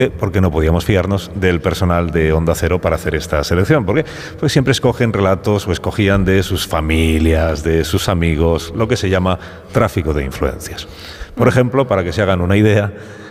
porque no podíamos fiarnos del personal de Onda Cero para hacer esta selección. ¿Por qué? Pues siempre escogen relatos o escogían de sus familias, de sus amigos, lo que se llama tráfico de influencias. Por ejemplo, para que se hagan una idea,